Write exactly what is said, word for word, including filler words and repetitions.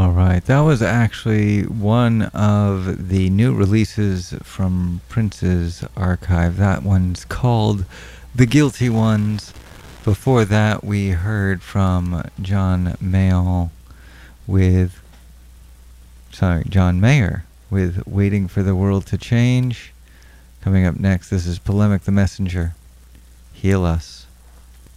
All right, that was actually one of the new releases from Prince's archive. That one's called The Guilty Ones. Before that, we heard from John Mayall with, sorry, John Mayer with Waiting for the World to Change. Coming up next, this is Polemic the Messenger. Heal Us.